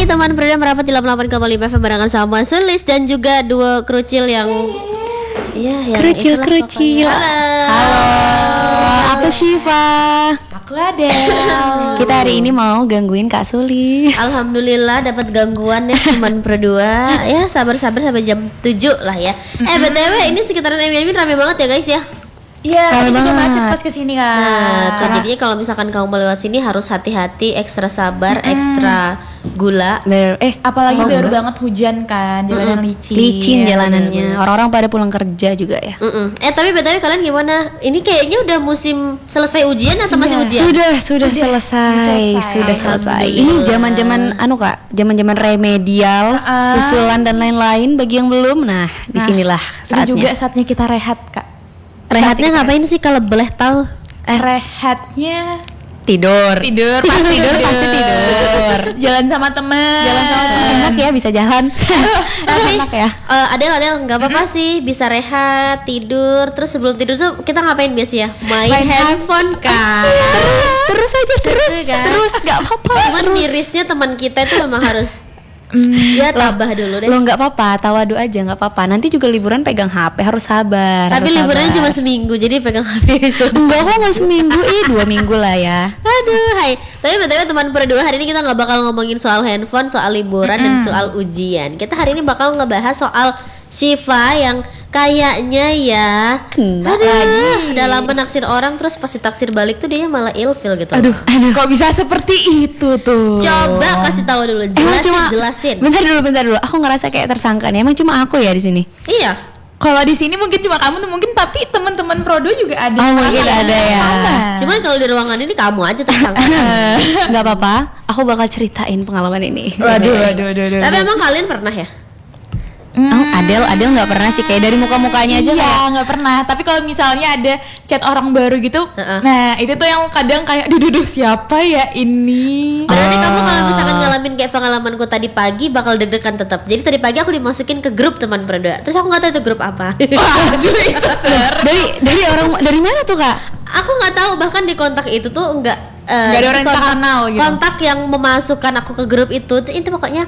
teman Prida merapat di 88,5 FM barengan sama Selis dan juga duo kerucil yang yang kerucil. Halo, aku Syifa. Aku Adel. Kita hari ini mau gangguin Kak Sulis. Alhamdulillah dapat gangguan ya teman berdua. Ya sabar-sabar sampai jam 7 lah ya. BTW ini sekitaran Emi rame banget ya guys ya. Iya, ini juga macet pas kesini kan. Nah, tuh jadinya kalau misalkan kamu mau lewat sini harus hati-hati, ekstra sabar, ekstra gula. Apalagi baru banget hujan kan, jalanan Licin jalanannya. Orang-orang pada pulang kerja juga ya. Tapi BTW kalian gimana? Ini kayaknya udah musim selesai ujian atau masih ujian? Sudah selesai. Ini zaman-zaman Kak, zaman-zaman remedial, susulan dan lain-lain bagi yang belum. Nah, disinilah saatnya. Ini juga saatnya kita rehat, Kak. Rehatnya ngapain sih kalau boleh tahu? Rehatnya tidur pasti tidur. Jalan sama temen. Enak ya, bisa jalan. Tapi enak ya. Adel nggak apa-apa sih, bisa rehat, tidur. Terus sebelum tidur tuh kita ngapain biasanya? Main handphone kan. Terus nggak apa-apa. Cuman mirisnya teman kita itu memang harus ya tabah dulu deh. Lo nggak apa-apa, tawadu aja, nggak apa-apa. Nanti juga liburan pegang HP, harus sabar. Tapi liburannya cuma seminggu, jadi pegang HP enggak kok, nggak seminggu, 2 minggu lah ya. Aduh, hai. Tapi btw teman berdua, hari ini kita nggak bakal ngomongin soal handphone, soal liburan dan soal ujian. Kita hari ini bakal ngebahas soal Syifa yang kayaknya ya dalam menaksir orang, terus pas ditaksir balik tuh dia malah ilfil gitu. Aduh, kok bisa seperti itu tuh? Coba kasih tahu dulu, jelasin. Bentar dulu. Aku ngerasa kayak tersangka nih. Emang cuma aku ya di sini? Iya. Kalau di sini mungkin cuma kamu tuh mungkin, tapi teman-teman Prodo juga ada. Oh, mungkin ada ya. Cuman kalau di ruangan ini kamu aja tersangka. Nggak apa-apa. Aku bakal ceritain pengalaman ini. Waduh. Tapi emang kalian pernah ya? Adel nggak pernah sih, kayak dari muka-mukanya aja. Iya, nggak pernah. Tapi kalau misalnya ada chat orang baru gitu, nah itu tuh yang kadang kayak, duh siapa ya ini? Berarti kamu kalau misalkan ngalamin kayak pengalamanku tadi pagi bakal deg-degan tetap. Jadi tadi pagi aku dimasukin ke grup teman berdua. Terus aku nggak tahu itu grup apa. Waduh, itu dari mana tuh Kak? Aku nggak tahu, bahkan di kontak itu tuh nggak ada orang yang kenal gitu. Kontak yang memasukkan aku ke grup itu pokoknya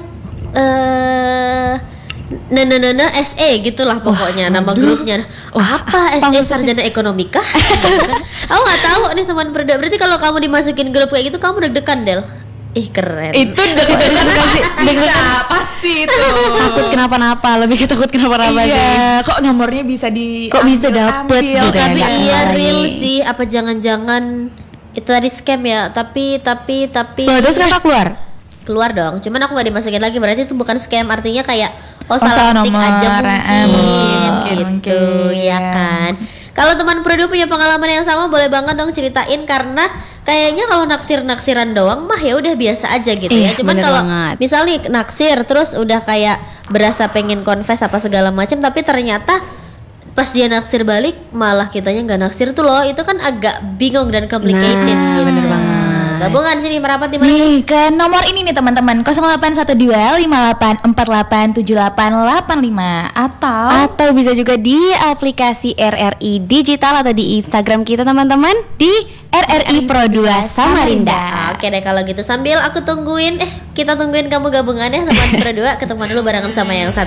SE gitulah pokoknya nama grupnya. Apa SE sarjana ekonomika? Aku nggak tahu nih teman berdua. Berarti kalau kamu dimasukin grup kayak gitu kamu deg-degan Del? Keren. Itu deg-degan pasti itu. Takut kenapa-napa, lebih takut kenapa-napa sih. Iya, kok nomornya bisa dapet gitu. Tapi iya real sih, apa jangan-jangan itu tadi scam ya? Tapi terus Kakak keluar dong. Cuman aku nggak dimasukin lagi, berarti itu bukan scam, artinya kayak salah ketik aja mungkin gitu ya kan. Kalau teman Prodo punya pengalaman yang sama boleh banget dong ceritain, karena kayaknya kalau naksiran doang mah ya udah biasa aja gitu ya. Cuman kalau misalnya naksir terus udah kayak berasa pengen confess apa segala macam, tapi ternyata pas dia naksir balik malah kitanya nggak naksir tuh loh, itu kan agak bingung dan complicated gitu. Bener banget. Gabungan sini merapat di mana? Nih ke nomor ini nih teman-teman, 0812584885 atau bisa juga di aplikasi RRI Digital atau di Instagram kita teman-teman di RRI Pro 2 Samarinda. Oke deh kalau gitu, sambil aku tungguin kita tungguin kamu gabungan ya teman Pro 2, ketemu dulu barengan sama yang satu